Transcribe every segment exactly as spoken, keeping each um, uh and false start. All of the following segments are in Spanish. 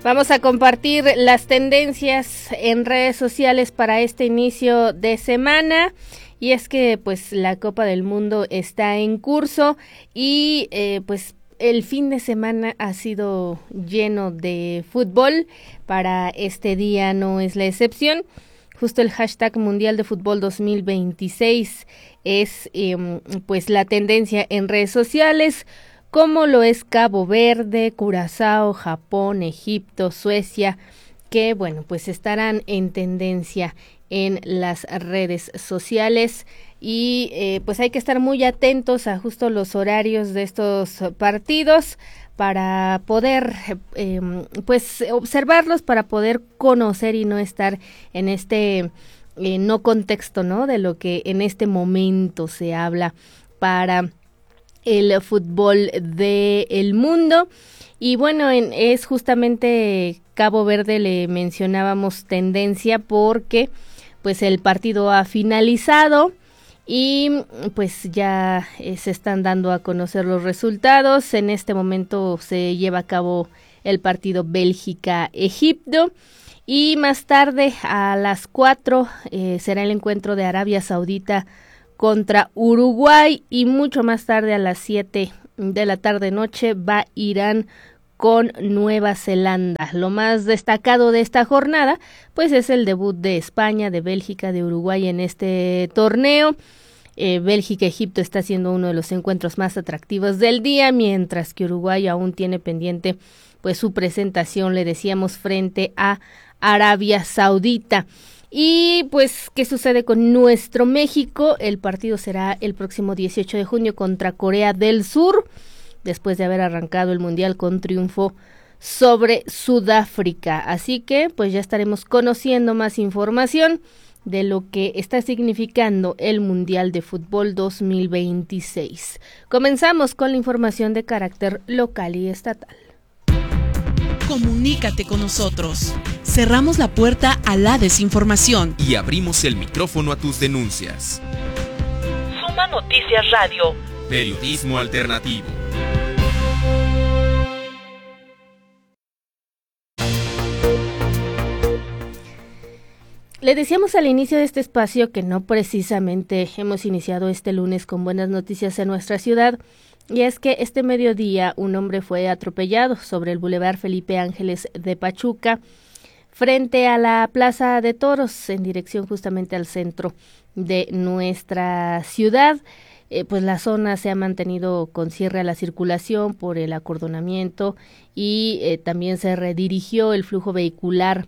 Vamos a compartir las tendencias en redes sociales para este inicio de semana. Y es que pues la Copa del Mundo está en curso y eh, pues el fin de semana ha sido lleno de fútbol. Para este día no es la excepción. Justo el hashtag Mundial de Fútbol dos mil veintiséis es eh, pues la tendencia en redes sociales, como lo es Cabo Verde, Curazao, Japón, Egipto, Suecia, que bueno, pues estarán en tendencia en las redes sociales. Y eh, pues hay que estar muy atentos a justo los horarios de estos partidos para poder eh, pues observarlos, para poder conocer y no estar en este eh, no contexto, ¿no? De lo que en este momento se habla para el fútbol del mundo. Y bueno, en, es justamente Cabo Verde, le mencionábamos tendencia porque pues el partido ha finalizado y pues ya eh, se están dando a conocer los resultados. En este momento se lleva a cabo el partido Bélgica-Egipto y más tarde a las cuatro eh, será el encuentro de Arabia Saudita contra Uruguay, y mucho más tarde a las siete de la tarde noche va Irán con Nueva Zelanda. Lo más destacado de esta jornada pues es el debut de España, de Bélgica, de Uruguay en este torneo. Eh, Bélgica-Egipto está siendo uno de los encuentros más atractivos del día, mientras que Uruguay aún tiene pendiente pues su presentación, le decíamos, frente a Arabia Saudita. Y pues, ¿qué sucede con nuestro México? El partido será el próximo dieciocho de junio contra Corea del Sur, después de haber arrancado el Mundial con triunfo sobre Sudáfrica. Así que, pues ya estaremos conociendo más información de lo que está significando el Mundial de Fútbol dos mil veintiséis. Comenzamos con la información de carácter local y estatal. Comunícate con nosotros. Cerramos la puerta a la desinformación y abrimos el micrófono a tus denuncias. Suma Noticias Radio. Periodismo alternativo. Le decíamos al inicio de este espacio que no precisamente hemos iniciado este lunes con buenas noticias en nuestra ciudad, y es que este mediodía un hombre fue atropellado sobre el Boulevard Felipe Ángeles de Pachuca, frente a la Plaza de Toros, en dirección justamente al centro de nuestra ciudad. Eh, pues la zona se ha mantenido con cierre a la circulación por el acordonamiento y eh, también se redirigió el flujo vehicular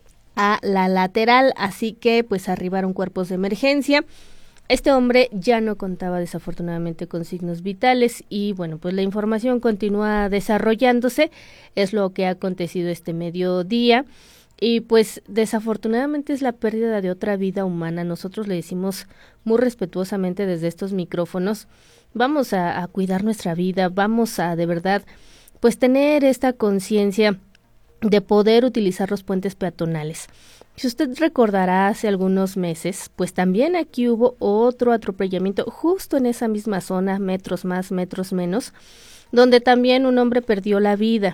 a la lateral, así que pues arribaron cuerpos de emergencia. Este hombre ya no contaba desafortunadamente con signos vitales y bueno, pues la información continúa desarrollándose, es lo que ha acontecido este mediodía. Y pues desafortunadamente es la pérdida de otra vida humana. Nosotros le decimos muy respetuosamente desde estos micrófonos, vamos a, a cuidar nuestra vida, vamos a de verdad pues tener esta conciencia de poder utilizar los puentes peatonales. Si usted recordará, hace algunos meses, pues también aquí hubo otro atropellamiento justo en esa misma zona, metros más, metros menos, donde también un hombre perdió la vida.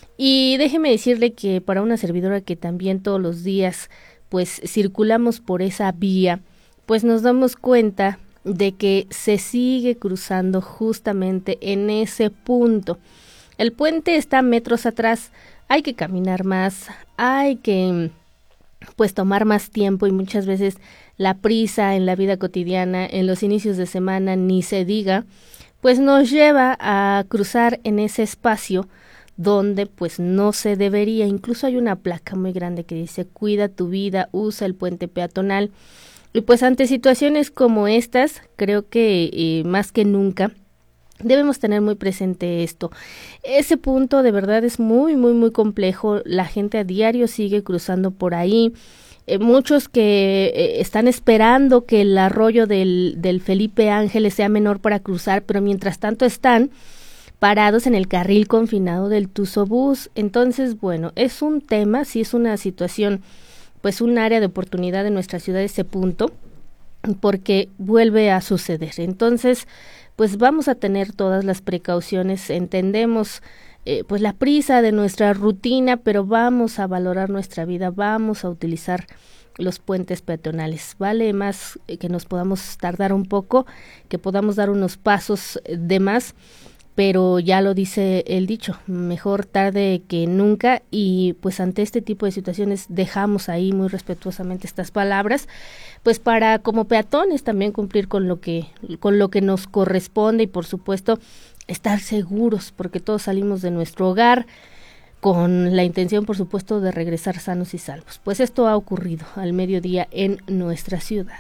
Y déjeme decirle que para una servidora que también todos los días pues circulamos por esa vía, pues nos damos cuenta de que se sigue cruzando justamente en ese punto. El puente está metros atrás, hay que caminar más, hay que pues tomar más tiempo y muchas veces la prisa en la vida cotidiana, en los inicios de semana, ni se diga, pues nos lleva a cruzar en ese espacio donde pues no se debería. Incluso hay una placa muy grande que dice cuida tu vida, usa el puente peatonal. Y pues ante situaciones como estas, creo que eh, más que nunca debemos tener muy presente esto. Ese punto de verdad es muy, muy, muy complejo. La gente a diario sigue cruzando por ahí. Eh, muchos que eh, están esperando que el arroyo del, del Felipe Ángeles sea menor para cruzar, pero mientras tanto están parados en el carril confinado del Tuzobús. Entonces, bueno, es un tema, sí es una situación, pues un área de oportunidad en nuestra ciudad ese punto, porque vuelve a suceder. Entonces, pues vamos a tener todas las precauciones. Entendemos eh, pues la prisa de nuestra rutina, pero vamos a valorar nuestra vida, vamos a utilizar los puentes peatonales. Vale más que nos podamos tardar un poco, que podamos dar unos pasos de más, pero ya lo dice el dicho, mejor tarde que nunca, y pues ante este tipo de situaciones dejamos ahí muy respetuosamente estas palabras, pues para como peatones también cumplir con lo que, con lo que nos corresponde y por supuesto estar seguros, porque todos salimos de nuestro hogar con la intención, por supuesto, de regresar sanos y salvos. Pues esto ha ocurrido al mediodía en nuestra ciudad.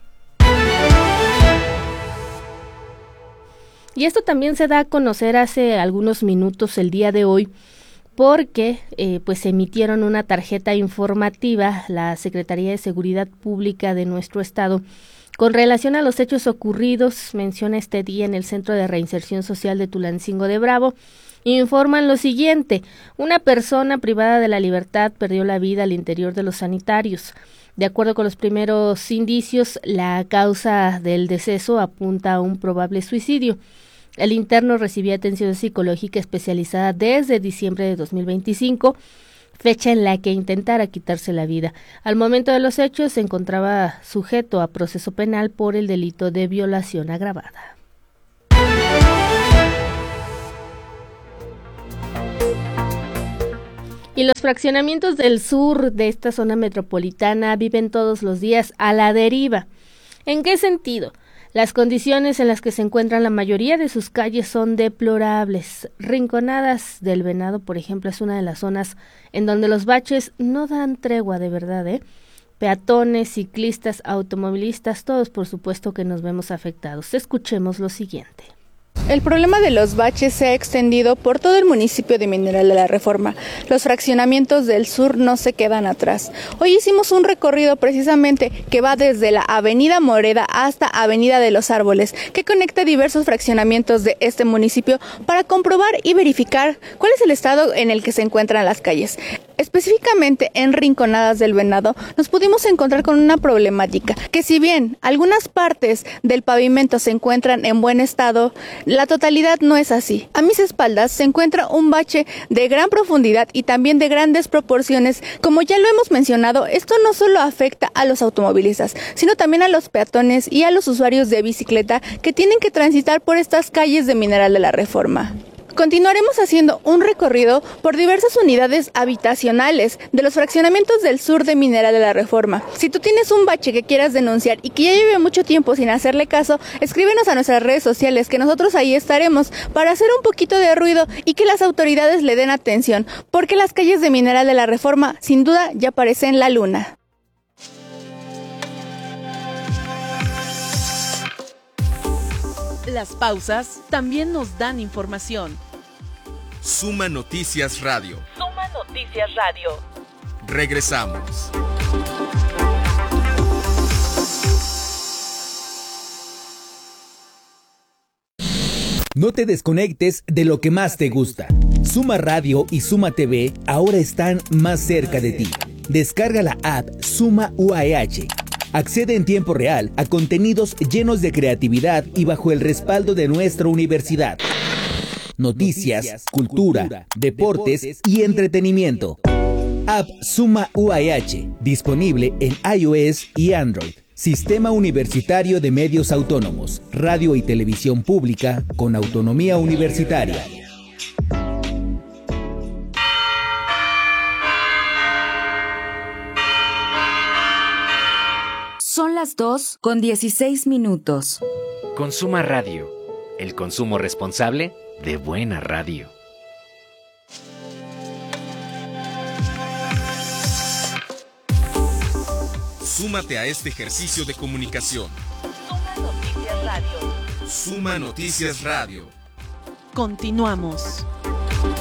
Y esto también se da a conocer hace algunos minutos el día de hoy, porque eh, pues emitieron una tarjeta informativa la Secretaría de Seguridad Pública de nuestro estado con relación a los hechos ocurridos, menciona este día en el Centro de Reinserción Social de Tulancingo de Bravo. Informan lo siguiente: una persona privada de la libertad perdió la vida al interior de los sanitarios. De acuerdo con los primeros indicios, la causa del deceso apunta a un probable suicidio. El interno recibía atención psicológica especializada desde diciembre de dos mil veinticinco, fecha en la que intentara quitarse la vida. Al momento de los hechos se encontraba sujeto a proceso penal por el delito de violación agravada. Y los fraccionamientos del sur de esta zona metropolitana viven todos los días a la deriva. ¿En qué sentido? Las condiciones en las que se encuentran la mayoría de sus calles son deplorables. Rinconadas del Venado, por ejemplo, es una de las zonas en donde los baches no dan tregua de verdad, ¿eh? Peatones, ciclistas, automovilistas, todos por supuesto que nos vemos afectados. Escuchemos lo siguiente. El problema de los baches se ha extendido por todo el municipio de Mineral de la Reforma. Los fraccionamientos del sur no se quedan atrás. Hoy hicimos un recorrido precisamente que va desde la Avenida Moreda hasta Avenida de los Árboles, que conecta diversos fraccionamientos de este municipio para comprobar y verificar cuál es el estado en el que se encuentran las calles. Específicamente en Rinconadas del Venado nos pudimos encontrar con una problemática, que si bien algunas partes del pavimento se encuentran en buen estado, la totalidad no es así. A mis espaldas se encuentra un bache de gran profundidad y también de grandes proporciones. Como ya lo hemos mencionado, esto no solo afecta a los automovilistas, sino también a los peatones y a los usuarios de bicicleta que tienen que transitar por estas calles de Mineral de la Reforma. Continuaremos haciendo un recorrido por diversas unidades habitacionales de los fraccionamientos del sur de Mineral de la Reforma. Si tú tienes un bache que quieras denunciar y que ya lleve mucho tiempo sin hacerle caso, escríbenos a nuestras redes sociales, que nosotros ahí estaremos para hacer un poquito de ruido y que las autoridades le den atención, porque las calles de Mineral de la Reforma sin duda ya parecen la luna. Las pausas también nos dan información. Suma Noticias Radio. Suma Noticias Radio. Regresamos. No te desconectes de lo que más te gusta. Suma Radio y Suma T V ahora están más cerca de ti. Descarga la app Suma U A H. Accede en tiempo real a contenidos llenos de creatividad y bajo el respaldo de nuestra universidad. Noticias, cultura, deportes y entretenimiento. App Suma U A H, disponible en iOS y Android. Sistema Universitario de Medios Autónomos, radio y televisión pública con autonomía universitaria. Son las dos con dieciséis minutos. Consuma Radio, el consumo responsable de buena radio. Súmate a este ejercicio de comunicación. Suma Noticias Radio. Suma Noticias Radio. Continuamos.